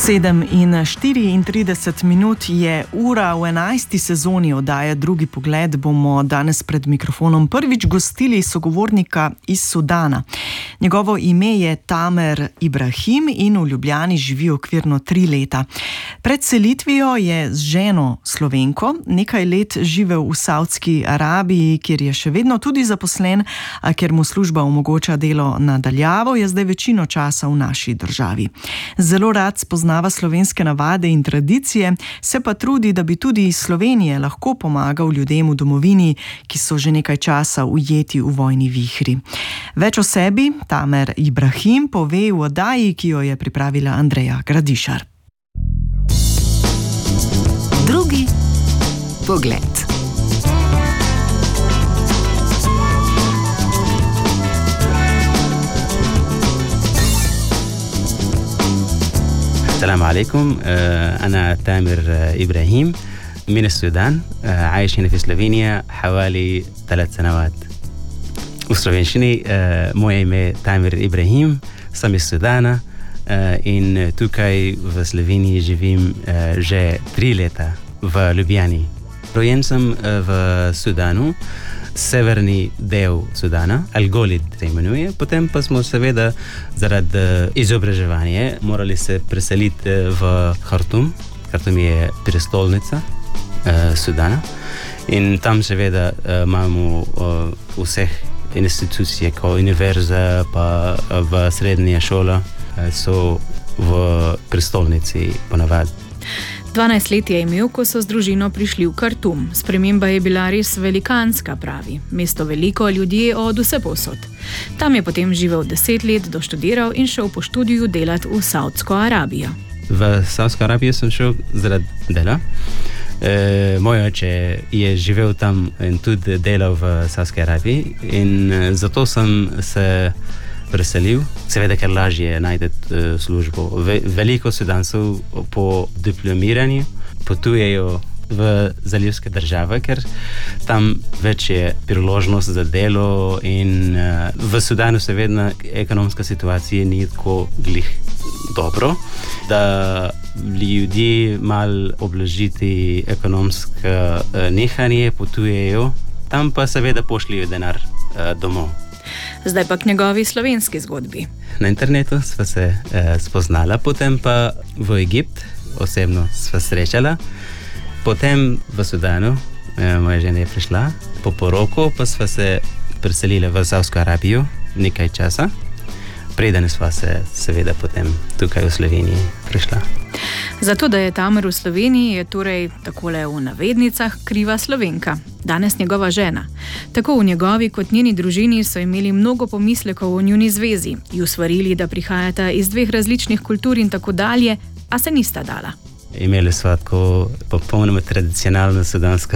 7:34 je ura. V 11. sezoni oddaje Drugi pogled bomo danes pred mikrofonom prvič gostili sogovornika iz Sudana. Njegovo ime je Tamer Ibrahim in v Ljubljani živi okvirno 3 leta. Pred selitvijo je z ženo Slovenko nekaj let živel v Saudski Arabiji, kjer je še vedno tudi zaposlen, a ker mu služba omogoča delo na daljavo, je zdaj večino časa v naši državi. Zelo rad spoznava slovenske navade in tradicije, se pa trudi, da bi tudi iz Slovenije lahko pomagal ljudem v domovini, ki so že nekaj časa ujeti v vojni vihri. Več o sebi Tamer Ibrahim pove v oddaji, ki jo je pripravila Andreja Gradišar. Drugi pogled. السلام عليكم. أنا تامر إبراهيم من السودان، عايش هنا في سلوفينيا حوالي 3 سنوات. Slovenščini, moje ime Tamer Ibrahim, sem iz Sudana in tukaj v Sloveniji živim že 3 leta v Ljubljani. Rojen sem v Sudanu, severni del Sudana, Al-Golid se imenuje, potem pa smo seveda zaradi izobraževanja morali se preseliti v Khartoum. Khartoum je prestolnica Sudana in tam seveda imamo vseh institucije, kot univerza, pa v srednja šola so v prestolnici ponavadi. 12 let je imel, ko so z družino prišli v Khartoum. Sprememba je bila res velikanska, pravi. Mesto veliko, ljudje od vsepovsod. Tam je potem živel 10 let, doštudiral in šel po študiju delati v Saudsko Arabijo. V Saudsko Arabijo sem šel zaradi dela. Moj oče je živel tam in tudi delal v Saudski Arabiji in zato sem se preselil, seveda, ker lažje najdete službo. Veliko Sudancov po diplomiranju potujejo v zalivske države, ker tam več je priložnost za delo in v Sudanu seveda ekonomska situacija ni tako glih dobro, da ljudje malo oblažiti ekonomsko nehanje, potujejo, tam pa seveda pošljajo denar domov. Zdaj pa k njegovi slovenski zgodbi. Na internetu sva se spoznala, potem pa v Egipt osebno sva srečala, potem v Sudanu moja žena je prišla, po poroku pa sva se preselila v Saudsko Arabijo nekaj časa, preden sva se seveda potem tukaj v Sloveniji prišla. Zato, da je Tamer v Sloveniji, je torej takole v navednicah kriva Slovenka, danes njegova žena. Tako v njegovi kot njeni družini so imeli mnogo pomislekov o njuni zvezi, ju svarili, da prihajata iz 2 različnih kultur in tako dalje, a se nista dala. Imeli sva tako popolnoma tradicionalno sudansko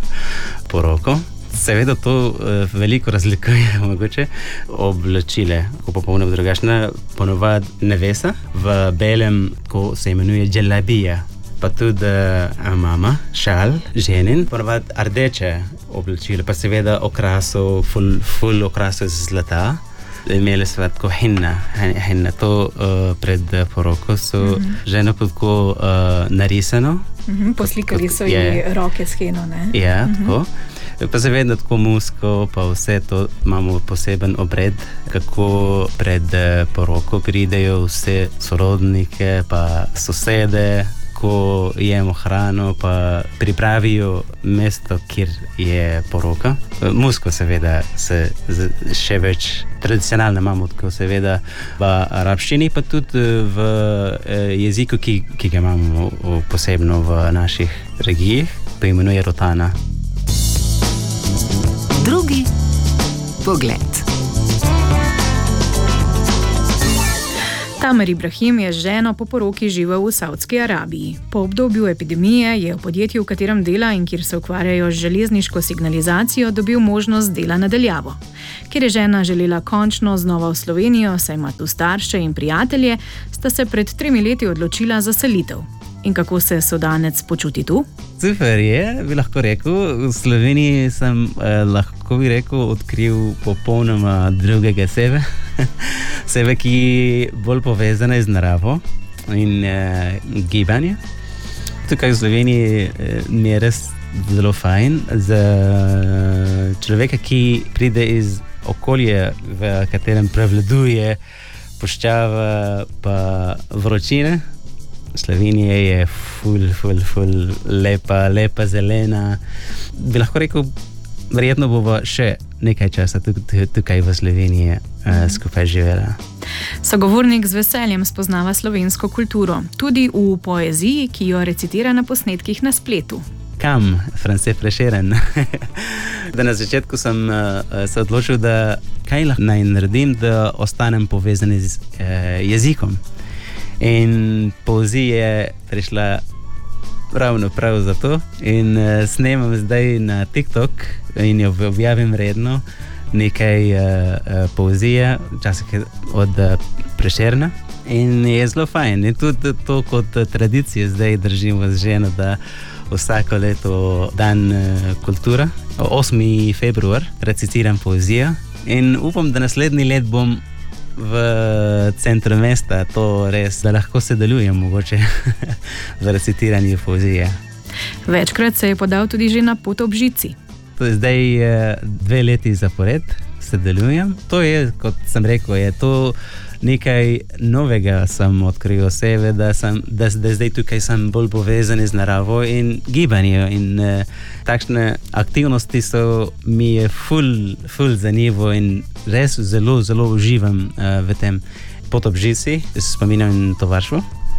poroko. Seveda to veliko razlikuje mogoče. Oblačile, ko popolnoma drugačne, ponovadi nevesa v belem, ko se imenuje dželabija, pa tudi mama, šal, ženin, ponovadi rdeče oblačile, pa seveda okraso, full okraso iz zlata. Imeli sva tako hinna, to pred poroko so ženo tako narisano. Poslikali so ji roke s heno, ne? Ja, tako. Pa seveda tako musko, pa vse to imamo poseben obred, kako pred poroko pridejo vse sorodnike, pa sosede, ko jemo hrano, pa pripravijo mesto, kjer je poroka. Musko seveda se še več tradicionalno imamo, tako seveda v arabščini, pa tudi v jeziku, ki ga imamo posebno v naših regijih, pa imenuje rotana. Drugi pogled. Tamer Ibrahim je z ženo po poroki živel v Saudski Arabiji. Po obdobju epidemije je v podjetju, v katerem dela in kjer se ukvarjajo z železniško signalizacijo, dobil možnost dela na daljavo. Ker je žena želela končno znova v Slovenijo, saj ima tu starše in prijatelje, sta se pred 3 leti odločila za selitev. In kako se Sudanec počuti tu? Super je, bi lahko rekel. V Sloveniji sem lahko bi rekel odkril popolnoma drugega sebe. Sebe, ki je bolj povezana z naravo. in gibanje. Tukaj v Sloveniji mi je res zelo fajn za človeka, ki pride iz okolja, v katerem prevladuje puščava pa vročina. Slovenija je ful lepa, zelena. Bi lahko rekel, verjetno bo še nekaj časa tukaj v Sloveniji skupaj živela. Sogovornik z veseljem spoznava slovensko kulturo, tudi v poeziji, ki jo recitira na posnetkih na spletu. Kam? France Prešeren. Da na začetku sem se odločil, da kaj lahko naj naredim, da ostanem povezan z jezikom. In poezija je prišla ravno prav za to. In snemam zdaj na TikTok in jo objavim redno nekaj poezije, včasih od Prešerna. In je zelo fajn. In tudi to kot tradicijo zdaj držimo z ženo, da vsako leto dan kultura, 8. februar, recitiram poezijo in upam, da naslednji let bom v centru mesta, to res, da lahko sodelujem mogoče v recitiranju poezije. Večkrat se je podal tudi že na pot ob žici. To je zdaj 2 leti zapored, sodelujem. To je, kot sem rekel, je to nekaj novega sem odkril sebe, da zdaj tukaj sem bolj povezan z naravo in gibanjem. In takšne aktivnosti so mi je ful zanimivo in res zelo uživam v tem. Pot ob žici, spominjam tovarištvo.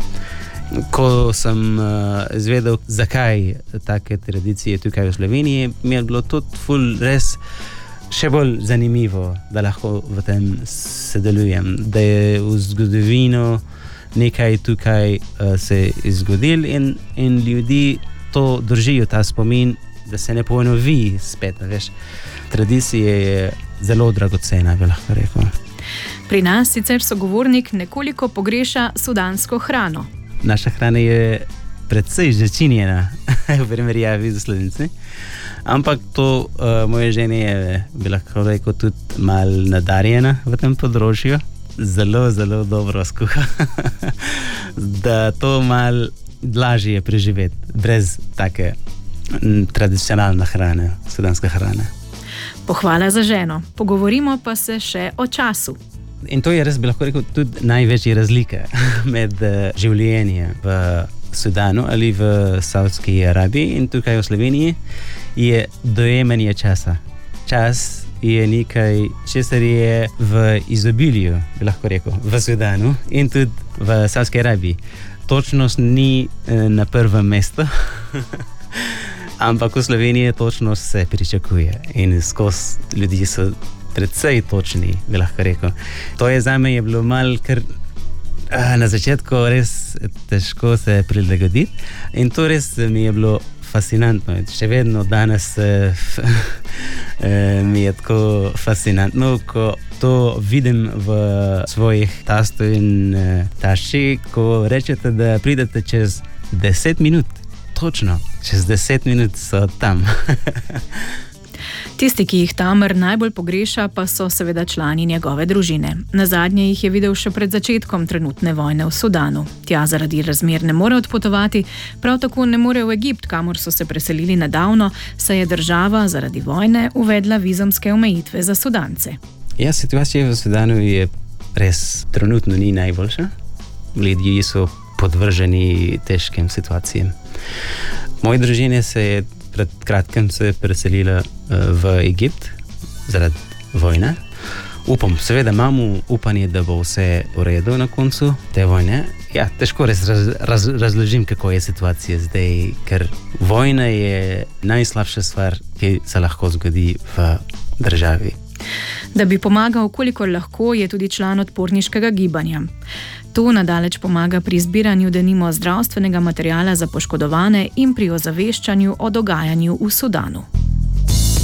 Ko sem izvedel, zakaj take tradicije tukaj v Sloveniji, mi je bilo tudi ful res še bolj zanimivo, da lahko v tem sodelujem, da je v zgodovino nekaj tukaj se zgodilo in ljudi to držijo, ta spomin, da se ne ponovi spet. Veš. Tradicija je zelo dragocena, bi lahko rekel. Pri nas sicer sogovornik nekoliko pogreša sudansko hrano. Naša hrana je precej začinjena v primerjavi z Slovenci. Ampak to moja žena je, bi lahko rekel, tudi malo nadarjena v tem področju. Zelo dobro skuha. Da to malo lažje preživeti, brez take tradicionalne hrane, sudanske hrane. Pohvala za ženo. Pogovorimo pa se še o času. In to je res, bi lahko rekel, tudi največja razlika med življenjem v Sudanu ali v Saudski Arabiji in tukaj v Sloveniji je dojemanje časa. Čas je nekaj, česar je v izobilju, bi lahko rekel, v Sudanu in tudi v Saudski Arabiji. Točnost ni na prvem mestu, ampak v Sloveniji točnost se pričakuje in skozi ljudi so precej točni, bi lahko rekel. To je zame je bilo malo kar na začetku res težko se prilagoditi in to res mi je bilo fascinantno. Še vedno danes mi je tako fascinantno, ko to vidim v svojih tastov in tašči, ko rečete, da pridete čez 10 minut. Točno, čez 10 minut so tam. Tisti, ki jih Tamer najbolj pogreša, pa so seveda člani njegove družine. Nazadnje jih je videl še pred začetkom trenutne vojne v Sudanu. Tja zaradi razmer ne more odpotovati, prav tako ne more v Egipt, kamor so se preselili nedavno, saj je država zaradi vojne uvedla vizumske omejitve za Sudance. Ja, situacija v Sudanu je res trenutno ni najboljša. Ljudje so podvrženi težkim situacijam. Moja družina se je pred kratkim se preselila v Egipt zaradi vojne. Seveda imamo upanje, da bo vse v redu na koncu te vojne. Ja, težko res razložim, kako je situacija zdaj, ker vojna je najslabša stvar, ki se lahko zgodi v državi. Da bi pomagal, kolikor lahko, je tudi član odporniškega gibanja. To nadaleč pomaga pri zbiranju denimo zdravstvenega materiala za poškodovane in pri ozaveščanju o dogajanju v Sudanu.